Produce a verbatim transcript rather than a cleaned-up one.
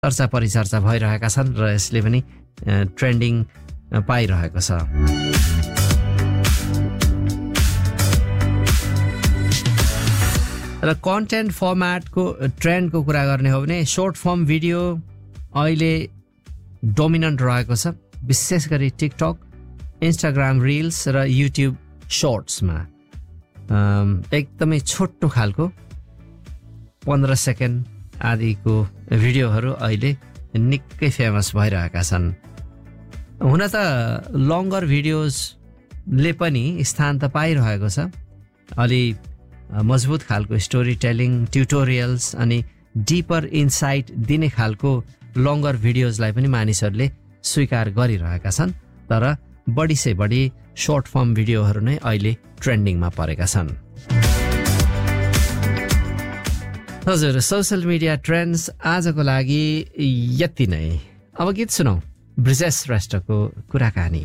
चर्चा परिचर्चा भइरहेका छन् र यसले पनि ट्रेन्डिङ पाइरहेको छ। र कन्टेन्ट फर्मेटको ट्रेन्डको कुरा गर्ने हो भने सर्ट फर्म भिडियो अहिले डोमिनेन्ट रहेको छ, विशेष गरी टिकटक, इन्स्टाग्राम रिल्स र युट्युब सर्ट्समा। एकदमै छोटो खालको पन्ध्र सेकेन्ड आदिको भिडियोहरू अहिले निकै फेमस भइरहेका छन्। हुन त लङ्गर भिडियोजले पनि स्थान त पाइरहेको छ। अलि मजबुत खालको स्टोरी टेलिङ, ट्युटोरियल्स अनि डिपर इन्साइट दिने खालको लङ्गर भिडियोजलाई पनि मानिसहरूले स्वीकार गरिरहेका छन्। तर बढी से बढी सर्ट फर्म भिडियोहरू नै अहिले ट्रेन्डिङमा परेका छन्। हजुर, सोशल मिडिया ट्रेन्ड्स आजको लागि यति नै। अब गीत सुनौ ब्रिजेश श्रेष्ठको कुराकानी।